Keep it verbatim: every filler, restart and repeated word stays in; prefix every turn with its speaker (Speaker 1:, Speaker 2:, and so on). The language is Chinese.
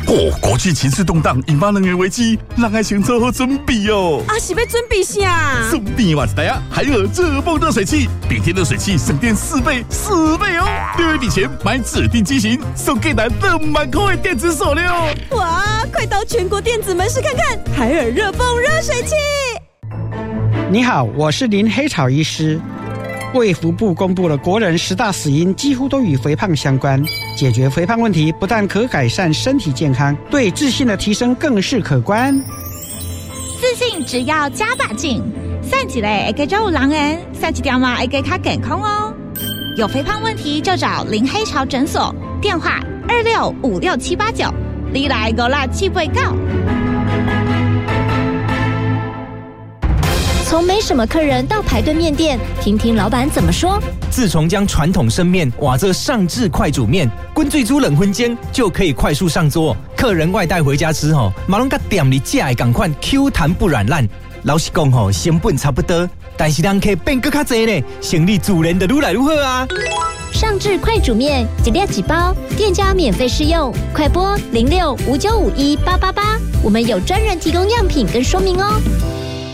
Speaker 1: 哦，国际情势动荡，引发能源危机，让爱先做好准备哦。
Speaker 2: 啊，是要准备啥？
Speaker 1: 准备哇一台啊，海尔热风热水器，每天热水器省电四倍，四倍哦！六月底前买指定机型，送给咱两万块的电子手链哦！
Speaker 2: 哇，快到全国电子门市看看，海尔热风热水器。
Speaker 3: 你好，我是林黑草医师。卫福部公布了国人十大死因，几乎都与肥胖相关。解决肥胖问题，不但可改善身体健康，对自信的提升更是可观。
Speaker 4: 自信只要加把劲，散起来会给肉狼人，散起条嘛会给他健康哦。有肥胖问题就找林黑潮诊所，电话二六五六七八九，你来我啦七八九。
Speaker 5: 从没什么客人到排队面店，听听老板怎么说。
Speaker 6: 自从将传统生面瓦这上至快煮面，滚最煮冷荤煎就可以快速上桌。客人外带回家吃吼，马龙甲店里架的赶快 Q 弹不软烂。老实讲吼，成本差不多，但是人客变更较多呢，生意自然就愈来愈好啊。
Speaker 5: 上至快煮面，几粒几包，店家免费试用，快拨零六五九五一八八八，我们有专人提供样品跟说明哦。